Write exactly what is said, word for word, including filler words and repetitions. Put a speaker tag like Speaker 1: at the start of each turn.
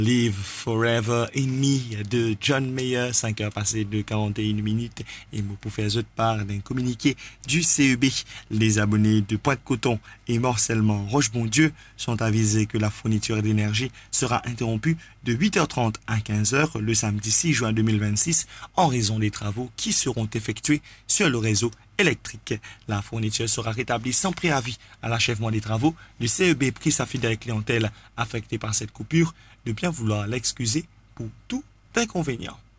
Speaker 1: Live Forever in Me de John Mayer, cinq heures passées de quarante et une minutes. Et vous pouvez faire autre part d'un communiqué du C E B. Les abonnés de Pointe-Coton et Morcellement Roche-Bondieu sont avisés que la fourniture d'énergie sera interrompue de huit heures trente à quinze heures le samedi six juin deux mille vingt-six en raison des travaux qui seront effectués sur le réseau électrique. La fourniture sera rétablie sans préavis à l'achèvement des travaux. Le C E B prie sa fidèle clientèle affectée par cette coupure de bien vouloir l'excuser pour tout inconvénient.